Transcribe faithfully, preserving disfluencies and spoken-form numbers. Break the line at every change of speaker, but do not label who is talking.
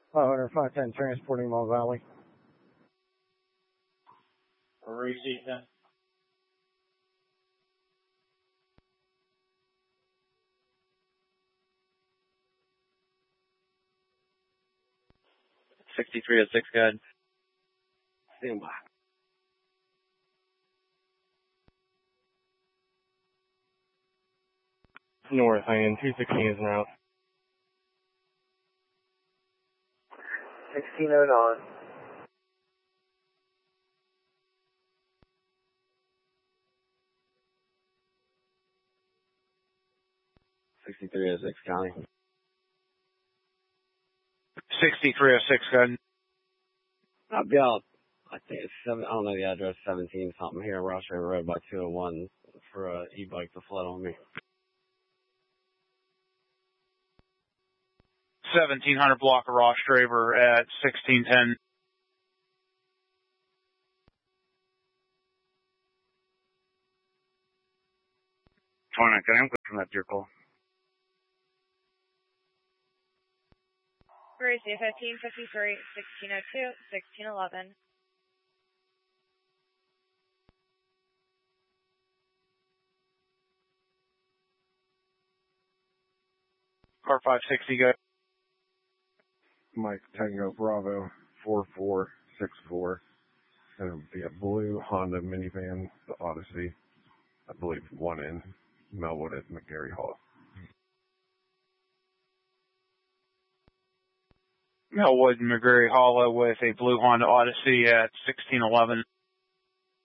five hundred, five ten, transporting Mill Valley.
Receipt then.
sixty-three oh six, go ahead.
Stand by.
North, I N two sixteen is en route.
sixteen oh nine.
sixty-three oh six, County.
sixty-three oh six, go ahead.
I'll be out. I think it's seven. I don't know the address. Seventeen something here, Ross River Road by two oh one for a e-bike to flood on me.
seventeen hundred block of Ross Draver at sixteen ten.
twenty-nine, can I have from that deer call?
Gracie, fifteen fifty-three, sixteen oh two, sixteen eleven.
Car five sixty, go.
Mike Tango Bravo four four six four. And it would be a blue Honda minivan, the Odyssey. I believe one in Melwood at McGarry Hall.
Melwood and McGarry Hollow with a blue Honda Odyssey at sixteen eleven.